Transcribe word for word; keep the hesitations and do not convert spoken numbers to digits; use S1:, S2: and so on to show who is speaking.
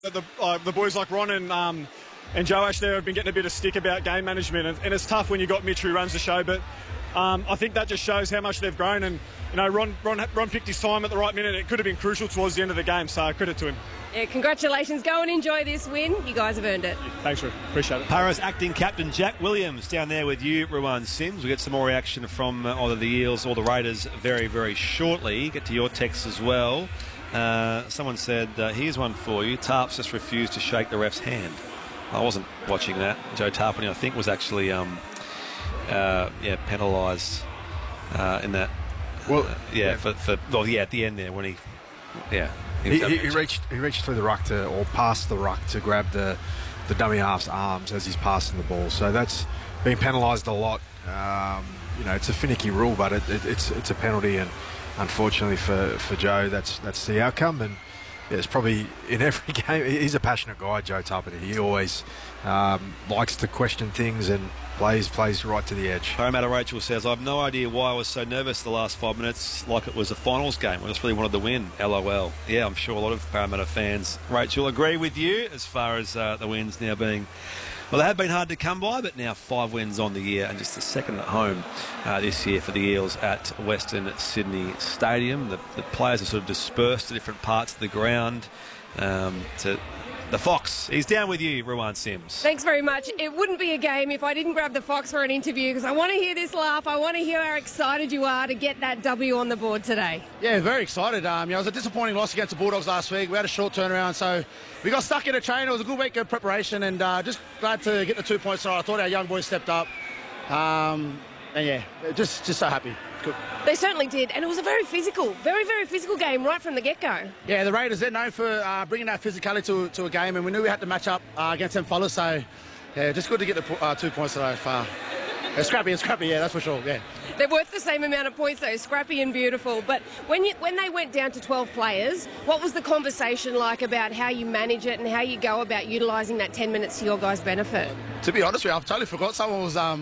S1: The, uh, the boys like Ron and um, and Joash there have been getting a bit of stick about game management, and, and it's tough when you've got Mitch who runs the show, but um, I think that just shows how much they've grown, and you know Ron, Ron Ron picked his time at the right minute. It could have been crucial towards the end of the game, so credit to him.
S2: Yeah, congratulations. Go and enjoy this win. You guys have earned it.
S1: Thanks, Rick. Appreciate it.
S3: Para's acting captain Jack Williams down there with you, Ruan Sims. We'll get some more reaction from uh, either the Eels or the Raiders very, very shortly. Get to your texts as well. Uh, someone said, uh, here's one for you. Tarps just refused to shake the ref's hand. I wasn't watching that. Joe Tarpany, I think, was actually um, uh, yeah, penalised uh, in that.
S4: Well,
S3: uh, yeah, yeah. For, for well, yeah, at the end there when he, yeah,
S4: he, he, he reached he reached through the ruck to or past the ruck to grab the the dummy half's arms as he's passing the ball. So that's been penalised a lot. Um, you know, it's a finicky rule, but it, it, it's it's a penalty, and unfortunately for, for Joe, that's that's the outcome. And yeah, it's probably in every game. He's a passionate guy, Joe Tarpany. He always um, likes to question things and plays plays right to the edge.
S3: Parramatta Rachel says, I've no idea why I was so nervous the last five minutes, like it was a finals game. I just really wanted to win. L O L. Yeah, I'm sure a lot of Parramatta fans, Rachel, agree with you as far as uh, the wins now being. Well, they have been hard to come by, but now five wins on the year and just the second at home uh, this year for the Eels at Western Sydney Stadium. The, the players are sort of dispersed to different parts of the ground. Um, to the Fox, he's down with you, Ruan Sims.
S2: Thanks very much. It wouldn't be a game if I didn't grab the Fox for an interview, because I want to hear this laugh. I want to hear how excited you are to get that W on the board today.
S5: Yeah, very excited. Um, you know, it was a disappointing loss against the Bulldogs last week. We had a short turnaround, so we got stuck in a train. It was a good week of preparation, and uh, just glad to get the two points tonight. I thought our young boys stepped up. Um, and yeah, just, just so happy. Good.
S2: They certainly did, and it was a very physical, very, very physical game right from the get-go.
S5: Yeah, the Raiders, they're known for uh, bringing that physicality to, to a game, and we knew we had to match up uh, against them fellas, so yeah, just good to get the uh, two points today. Far. It's scrappy, it's scrappy, yeah, that's for sure, yeah.
S2: They're worth the same amount of points, though, scrappy and beautiful. But when you, when they went down to twelve players, what was the conversation like about how you manage it and how you go about utilising that ten minutes to your guys' benefit?
S5: To be honest with you, I've totally forgot someone was... Um,